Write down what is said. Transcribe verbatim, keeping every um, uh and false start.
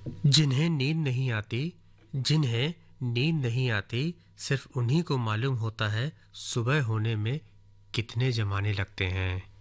जिन्हें नींद नहीं आती जिन्हें नींद नहीं आती सिर्फ उन्हीं को मालूम होता है सुबह होने में कितने ज़माने लगते हैं।